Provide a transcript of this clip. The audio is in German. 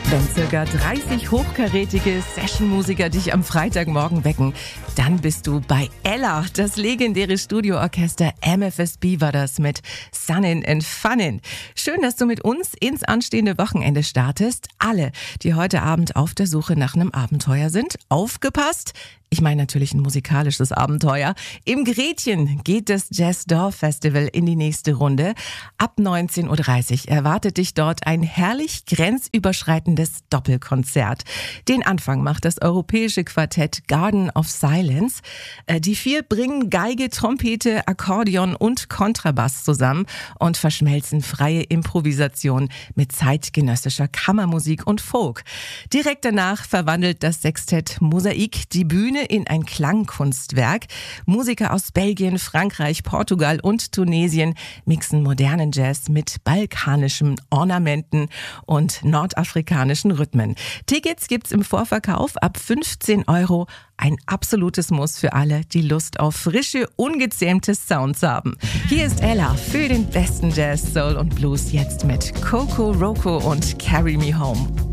Wenn ca. 30 hochkarätige Sessionmusiker dich am Freitagmorgen wecken, dann bist du bei Ella. Das legendäre Studioorchester MFSB war das mit Sunnin' and Funnin'. Schön, dass du mit uns ins anstehende Wochenende startest. Alle, die heute Abend auf der Suche nach einem Abenteuer sind, aufgepasst! Ich meine natürlich ein musikalisches Abenteuer. Im Gretchen geht das Jazz Door Festival in die nächste Runde. Ab 19.30 Uhr erwartet dich dort ein herrlich grenzüberschreitendes Doppelkonzert. Den Anfang macht das europäische Quartett Garden of Silence. Die vier bringen Geige, Trompete, Akkordeon und Kontrabass zusammen und verschmelzen freie Improvisation mit zeitgenössischer Kammermusik und Folk. Direkt danach verwandelt das Sextett Mosaik die Bühne in ein Klangkunstwerk. Musiker aus Belgien, Frankreich, Portugal und Tunesien mixen modernen Jazz mit balkanischen Ornamenten und nordafrikanischen Rhythmen. Tickets gibt's im Vorverkauf ab 15 €. Ein absolutes Muss für alle, die Lust auf frische, ungezähmte Sounds haben. Hier ist Ella für den besten Jazz, Soul und Blues jetzt mit Coco Roco und Carry Me Home.